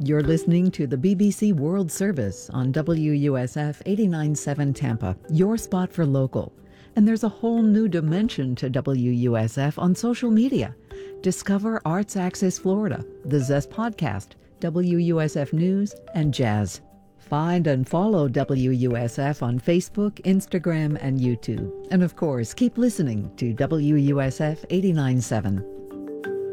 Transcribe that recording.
You're listening to the BBC World Service on WUSF 89.7 Tampa, your spot for local. And there's a whole new dimension to WUSF on social media. Discover Arts Access Florida, the Zest Podcast, WUSF News, and Jazz. Find and follow WUSF on Facebook, Instagram, and YouTube. And of course, keep listening to WUSF 89.7.